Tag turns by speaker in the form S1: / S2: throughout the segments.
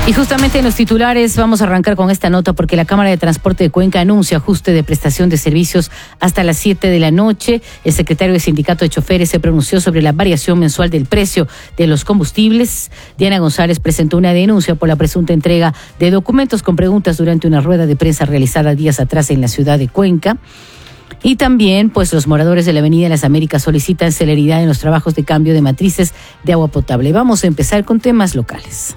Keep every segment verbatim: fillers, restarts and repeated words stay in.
S1: Y justamente en los titulares vamos a arrancar con esta nota porque la Cámara de Transporte de Cuenca anuncia ajuste de prestación de servicios hasta las siete de la noche. El secretario del Sindicato de Choferes se pronunció sobre la variación mensual del precio de los combustibles. Diana González presentó una denuncia por la presunta entrega de documentos con preguntas durante una rueda de prensa realizada días atrás en la ciudad de Cuenca. Y también, pues, los moradores de la Avenida de las Américas solicitan celeridad en los trabajos de cambio de matrices de agua potable. Vamos a empezar con temas locales.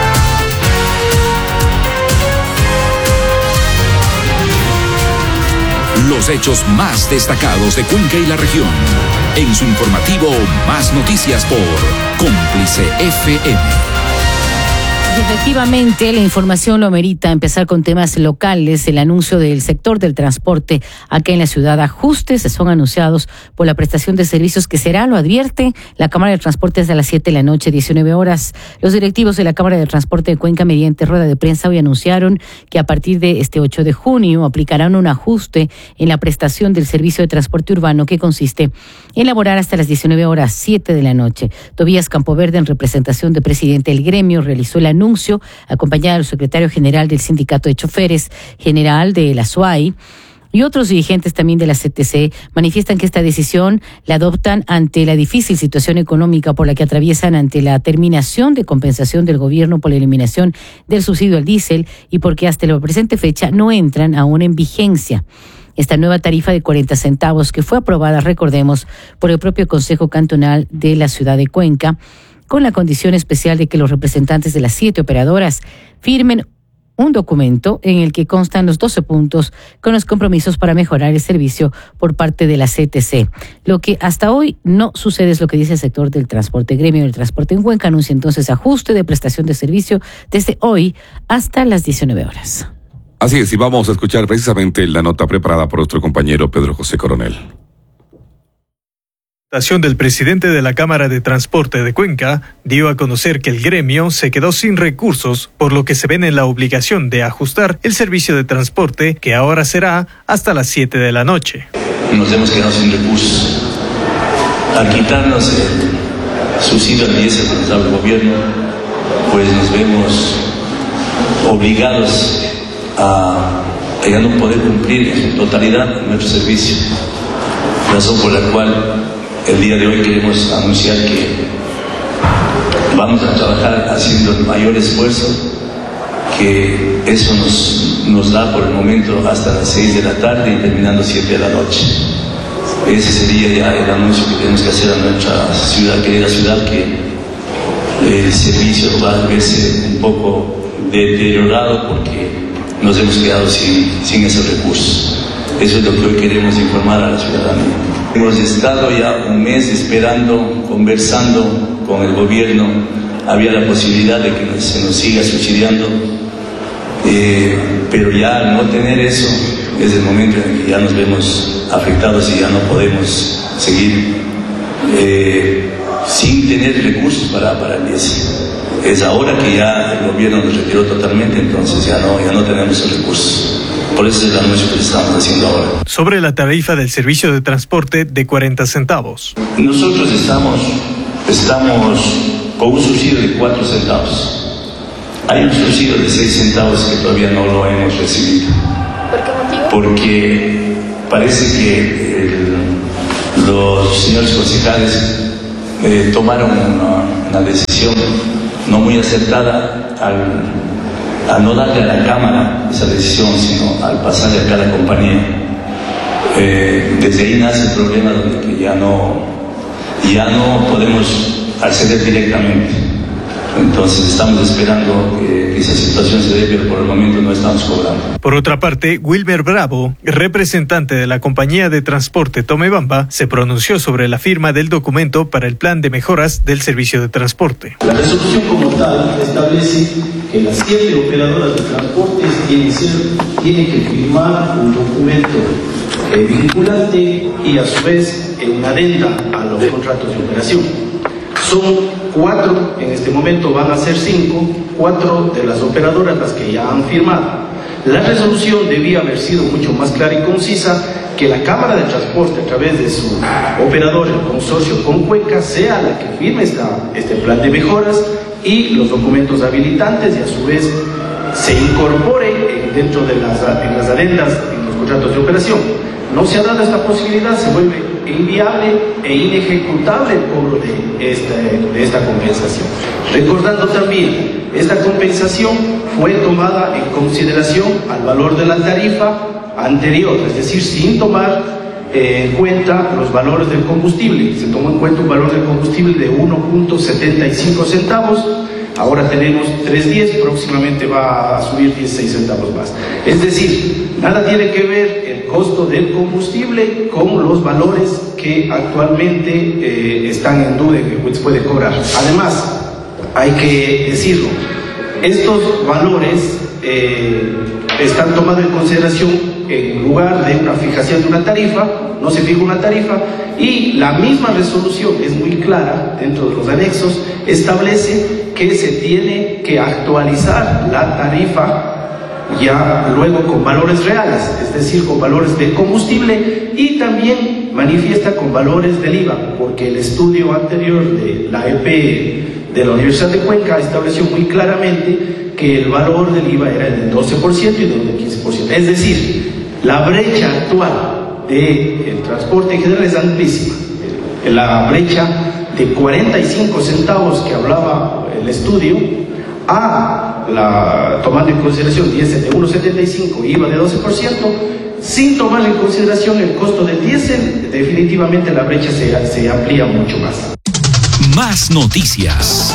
S2: Los hechos más destacados de Cuenca y la región. En su informativo Más Noticias por Cómplice F M.
S1: Efectivamente, la información lo amerita. Empezar con temas locales. El anuncio del sector del transporte acá en la ciudad. Ajustes son anunciados por la prestación de servicios que será, lo advierte la Cámara de Transporte hasta las siete de la noche, diecinueve horas. Los directivos de la Cámara de Transporte de Cuenca, mediante rueda de prensa, hoy anunciaron que a partir de este ocho de junio aplicarán un ajuste en la prestación del servicio de transporte urbano que consiste en laborar hasta las diecinueve horas, siete de la noche. Tobías Campoverde, en representación del presidente del gremio, realizó el anuncio acompañado del secretario general del Sindicato de Choferes, general de la S U A I, y otros dirigentes también de la C T C. Manifiestan que esta decisión la adoptan ante la difícil situación económica por la que atraviesan, ante la terminación de compensación del gobierno por la eliminación del subsidio al diésel y porque hasta la presente fecha no entran aún en vigencia esta nueva tarifa de cuarenta centavos que fue aprobada, recordemos, por el propio Consejo Cantonal de la ciudad de Cuenca, con la condición especial de que los representantes de las siete operadoras firmen un documento en el que constan los doce puntos con los compromisos para mejorar el servicio por parte de la C T C. Lo que hasta hoy no sucede es lo que dice el sector del transporte. Gremio del Transporte en Cuenca anuncia entonces ajuste de prestación de servicio desde hoy hasta las diecinueve horas.
S3: Así es, y vamos a escuchar precisamente la nota preparada por nuestro compañero Pedro José Coronel.
S4: Del presidente de la Cámara de Transporte de Cuenca dio a conocer que el gremio se quedó sin recursos, por lo que se ven en la obligación de ajustar el servicio de transporte, que ahora será hasta las siete de la noche.
S5: Nos hemos quedado sin recursos. Al quitarnos el subsidio al diésel que nos da el gobierno, pues nos vemos obligados a, a ya no poder cumplir en su totalidad nuestro servicio. Razón por la cual el día de hoy queremos anunciar que vamos a trabajar haciendo el mayor esfuerzo, que eso nos, nos da por el momento hasta las seis de la tarde y terminando siete de la noche. Ese sería ya el anuncio que tenemos que hacer a nuestra ciudad, querida ciudad, que el servicio va a verse un poco deteriorado porque nos hemos quedado sin, sin esos recursos. Eso es lo que hoy queremos informar a la ciudadanía. Hemos estado ya un mes esperando, conversando con el gobierno. Había la posibilidad de que se nos siga subsidiando, eh, pero ya al no tener eso, es el momento en que ya nos vemos afectados y ya no podemos seguir eh, sin tener recursos para, para el diésel. Es ahora que ya el gobierno nos retiró totalmente, entonces ya no, ya no tenemos esos recursos. Por eso es el anuncio que estamos haciendo ahora.
S4: Sobre la tarifa del servicio de transporte de cuarenta centavos.
S5: Nosotros estamos, estamos con un subsidio de cuatro centavos. Hay un subsidio de seis centavos que todavía no lo hemos recibido.
S1: ¿Por qué motivo?
S5: Porque parece que el, los señores concejales eh, tomaron una, una decisión no muy acertada al, al no darle a la Cámara esa decisión, sino al pasarle a cada compañía. Eh, desde ahí nace el problema donde que ya no, ya no podemos acceder directamente. Entonces estamos esperando que esa situación se dé, pero por el momento no estamos cobrando.
S4: Por otra parte, Wilmer Bravo, representante de la compañía de transporte Tomebamba, se pronunció sobre la firma del documento para el plan de mejoras del servicio de transporte.
S6: La resolución como tal establece que las siete operadoras de transportes tienen, ser, tienen que firmar un documento eh, vinculante y a su vez en una adenda a los contratos de operación. Son cuatro, en este momento van a ser cinco, cuatro de las operadoras las que ya han firmado. La resolución debía haber sido mucho más clara y concisa, que la Cámara de Transporte, a través de su operador, el consorcio con Cuenca, sea la que firme esta, este plan de mejoras y los documentos habilitantes, y a su vez se incorpore dentro de las, en las adendas, en los contratos de operación. No se ha dado esta posibilidad, se vuelve inviable e inejecutable el cobro de esta, de esta compensación. Recordando también, esta compensación fue tomada en consideración al valor de la tarifa anterior, es decir, sin tomar eh, en cuenta los valores del combustible. Se tomó en cuenta un valor del combustible de uno punto setenta y cinco centavos, ahora tenemos tres punto diez, próximamente va a subir dieciséis centavos más. Es decir, nada tiene que ver el costo del combustible con los valores que actualmente eh, están en duda que se puede cobrar. Además, hay que decirlo, estos valores eh, están tomados en consideración en lugar de una fijación de una tarifa, no se fija una tarifa, y la misma resolución es muy clara dentro de los anexos, establece que se tiene que actualizar la tarifa ya luego con valores reales, es decir, con valores de combustible, y también manifiesta con valores del I V A, porque el estudio anterior de la E P de la Universidad de Cuenca estableció muy claramente que el valor del I V A era del doce por ciento y del quince por ciento. Es decir, la brecha actual del transporte en general es amplísima. La brecha de cuarenta y cinco centavos que hablaba el estudio, a la, tomando en consideración diésel de uno punto setenta y cinco, I V A de doce por ciento, sin tomar en consideración el costo del diésel, definitivamente la brecha se, se amplía mucho más.
S2: Más noticias.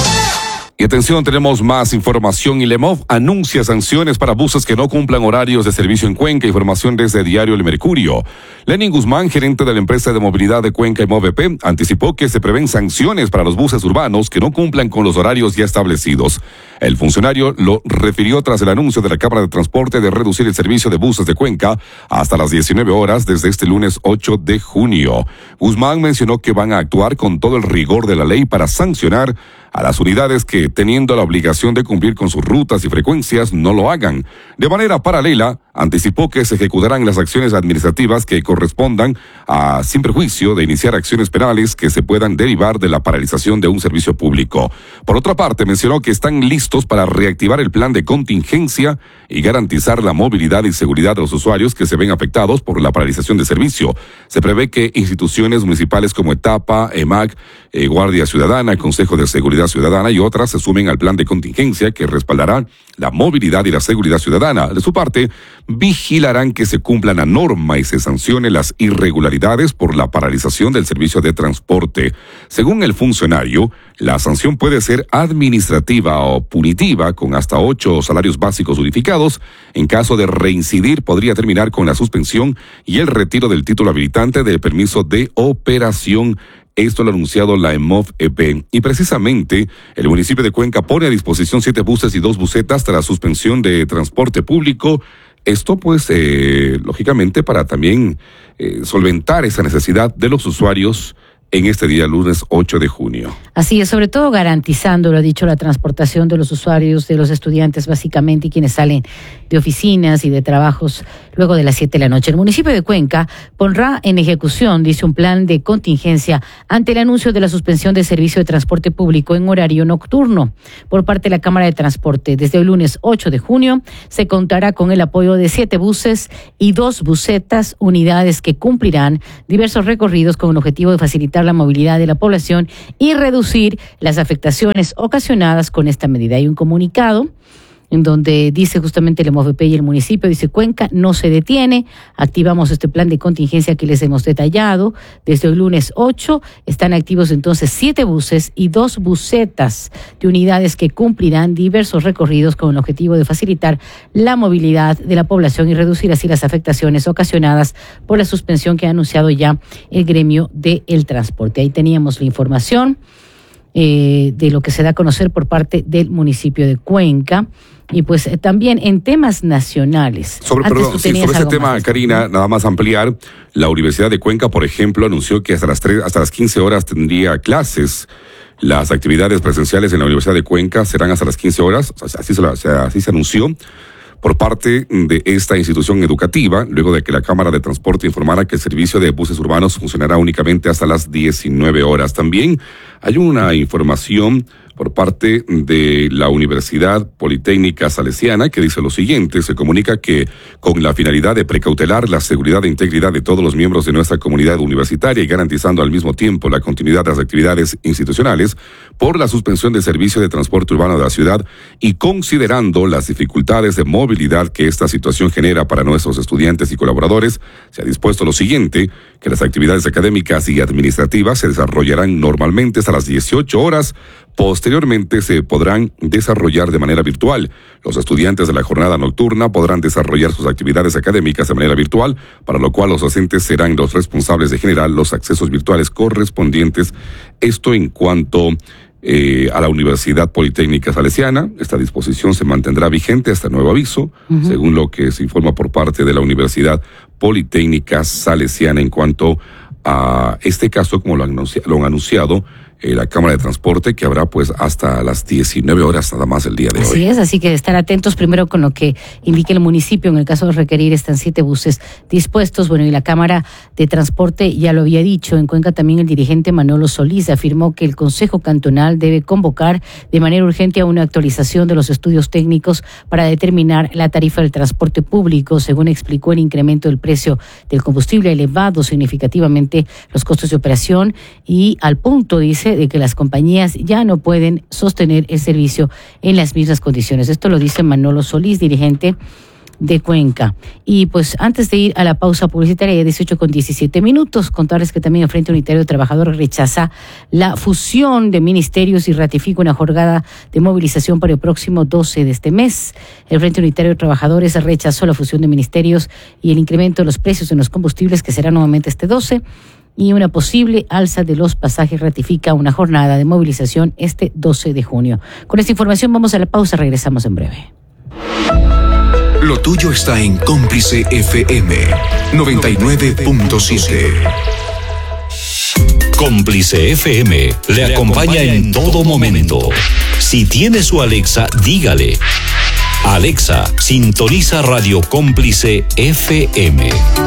S3: Y atención, tenemos más información. y Lemov anuncia sanciones para buses que no cumplan horarios de servicio en Cuenca. Información desde Diario El Mercurio. Lenin Guzmán, gerente de la empresa de movilidad de Cuenca Emov E P, anticipó que se prevén sanciones para los buses urbanos que no cumplan con los horarios ya establecidos. El funcionario lo refirió tras el anuncio de la Cámara de Transporte de reducir el servicio de buses de Cuenca hasta las diecinueve horas desde este lunes ocho de junio. Guzmán mencionó que van a actuar con todo el rigor de la ley para sancionar a las unidades que, teniendo la obligación de cumplir con sus rutas y frecuencias, no lo hagan. De manera paralela, anticipó que se ejecutarán las acciones administrativas que correspondan a, sin perjuicio de iniciar acciones penales que se puedan derivar de la paralización de un servicio público. Por otra parte, mencionó que están listos para reactivar el plan de contingencia y garantizar la movilidad y seguridad de los usuarios que se ven afectados por la paralización de servicio. Se prevé que instituciones municipales como Etapa, E M A C, eh, Guardia Ciudadana, Consejo de Seguridad Ciudadana y otras se sumen al plan de contingencia que respaldará la movilidad y la seguridad ciudadana. De su parte, vigilarán que se cumpla la norma y se sancione las irregularidades por la paralización del servicio de transporte. Según el funcionario, la sanción puede ser administrativa o punitiva con hasta ocho salarios básicos unificados. En caso de reincidir, podría terminar con la suspensión y el retiro del título habilitante del permiso de operación. Esto lo ha anunciado la Emov E P. Y precisamente, el municipio de Cuenca pone a disposición siete buses y dos busetas tras suspensión de transporte público. Esto, pues, eh, lógicamente, para también eh, solventar esa necesidad de los usuarios en este día, lunes ocho de junio.
S1: Así es, sobre todo garantizando, lo ha dicho, la transportación de los usuarios, de los estudiantes básicamente, y quienes salen de oficinas y de trabajos luego de las siete de la noche. El municipio de Cuenca pondrá en ejecución, dice, un plan de contingencia ante el anuncio de la suspensión del servicio de transporte público en horario nocturno por parte de la Cámara de Transporte. Desde el lunes ocho de junio se contará con el apoyo de siete buses y dos busetas, unidades que cumplirán diversos recorridos con el objetivo de facilitar la movilidad de la población y reducir las afectaciones ocasionadas con esta medida. Hay un comunicado en donde dice justamente el Emov E P y el municipio, dice: Cuenca no se detiene, activamos este plan de contingencia que les hemos detallado. Desde el lunes ocho están activos entonces siete buses y dos busetas de unidades que cumplirán diversos recorridos con el objetivo de facilitar la movilidad de la población y reducir así las afectaciones ocasionadas por la suspensión que ha anunciado ya el gremio del transporte. Ahí teníamos la información eh, de lo que se da a conocer por parte del municipio de Cuenca. Y pues eh, también en temas nacionales.
S3: Sobre, perdón, sí, sobre ese tema, Karina, nada más ampliar, la Universidad de Cuenca, por ejemplo, anunció que hasta las tres, hasta las quince horas tendría clases. Las actividades presenciales en la Universidad de Cuenca serán hasta las quince horas, así se, así se anunció por parte de esta institución educativa, luego de que la Cámara de Transporte informara que el servicio de buses urbanos funcionará únicamente hasta las diecinueve horas. También hay una información por parte de la Universidad Politécnica Salesiana, que dice lo siguiente: se comunica que con la finalidad de precautelar la seguridad e integridad de todos los miembros de nuestra comunidad universitaria y garantizando al mismo tiempo la continuidad de las actividades institucionales, por la suspensión del servicio de transporte urbano de la ciudad y considerando las dificultades de movilidad que esta situación genera para nuestros estudiantes y colaboradores, se ha dispuesto lo siguiente: que las actividades académicas y administrativas se desarrollarán normalmente hasta las dieciocho horas. Posteriormente se podrán desarrollar de manera virtual. Los estudiantes de la jornada nocturna podrán desarrollar sus actividades académicas de manera virtual, para lo cual los docentes serán los responsables de generar los accesos virtuales correspondientes. Esto en cuanto eh, a la Universidad Politécnica Salesiana. Esta disposición se mantendrá vigente hasta nuevo aviso, uh-huh. según lo que se informa por parte de la Universidad Politécnica Salesiana en cuanto a este caso, como lo han anunciado, lo han anunciado eh, la Cámara de Transporte, que habrá pues hasta las diecinueve horas nada más el día de
S1: así
S3: hoy.
S1: Así es, así que estar atentos primero con lo que indique el municipio. En el caso de requerir, están siete buses dispuestos. Bueno, y la Cámara de Transporte ya lo había dicho. En Cuenca también el dirigente Manolo Solís afirmó que el Consejo Cantonal debe convocar de manera urgente a una actualización de los estudios técnicos para determinar la tarifa del transporte público. Según explicó, el incremento del precio del combustible ha elevado significativamente los costos de operación y al punto, dice, de que las compañías ya no pueden sostener el servicio en las mismas condiciones. Esto lo dice Manolo Solís, dirigente de Cuenca. Y pues antes de ir a la pausa publicitaria, ya dieciocho con diecisiete minutos, contarles que también el Frente Unitario de Trabajadores rechaza la fusión de ministerios y ratifica una jornada de movilización para el próximo doce de este mes. El Frente Unitario de Trabajadores rechazó la fusión de ministerios y el incremento de los precios en los combustibles, que será nuevamente este doce, y una posible alza de los pasajes. Ratifica una jornada de movilización este doce de junio. Con esta información vamos a la pausa, regresamos en breve.
S2: Lo tuyo está en Cómplice F M noventa y nueve punto siete. Cómplice F M le acompaña en todo momento. Si tiene su Alexa, dígale: Alexa, sintoniza Radio Cómplice F M.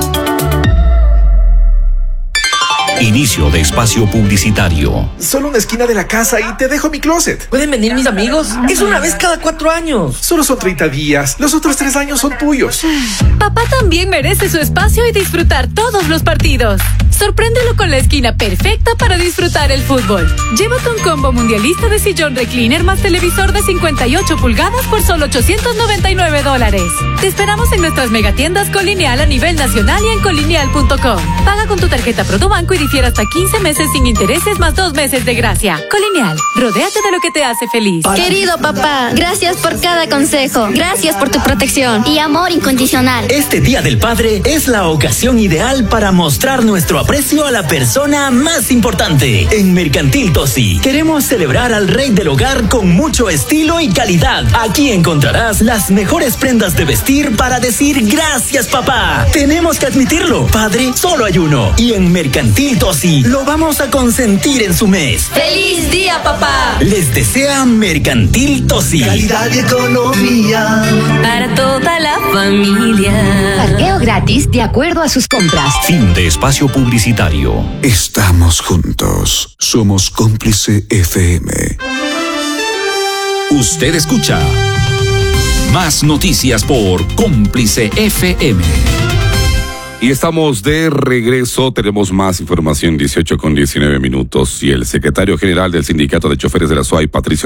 S2: Inicio de espacio publicitario.
S7: Solo una esquina de la casa y te dejo mi closet.
S8: ¿Pueden venir mis amigos? Es una vez cada cuatro años.
S7: Solo son treinta días. Los otros tres años son tuyos.
S9: Papá también merece su espacio y disfrutar todos los partidos. Sorpréndelo con la esquina perfecta para disfrutar el fútbol. Llévate un combo mundialista de sillón recliner más televisor de cincuenta y ocho pulgadas por solo ochocientos noventa y nueve dólares. Te esperamos en nuestras megatiendas Colineal a nivel nacional y en colineal punto com. Paga con tu tarjeta Produbanco y difiere hasta quince meses sin intereses más dos meses de gracia. Colineal, rodéate de lo que te hace feliz.
S10: Querido papá, gracias por cada consejo. Gracias por tu protección y amor incondicional.
S11: Este Día del Padre es la ocasión ideal para mostrar nuestro aprecio a la persona más importante. En Mercantil Tosi queremos celebrar al rey del hogar con mucho estilo y calidad. Aquí encontrarás las mejores prendas de vestir para decir gracias, papá. Tenemos que admitirlo, padre solo hay uno. Y en Mercantil Tosi lo vamos a consentir en su mes.
S10: ¡Feliz día, papá!
S11: Les desea Mercantil Tosi.
S12: Calidad y economía
S9: para toda la familia.
S13: Parqueo gratis de acuerdo a sus compras.
S2: Fin de espacio publicitario.
S14: Estamos juntos. Somos Cómplice F M.
S2: Usted escucha más noticias por Cómplice F M.
S3: Y estamos de regreso, tenemos más información, dieciocho con diecinueve minutos, y el secretario general del Sindicato de Choferes de la S U A Y, Patricio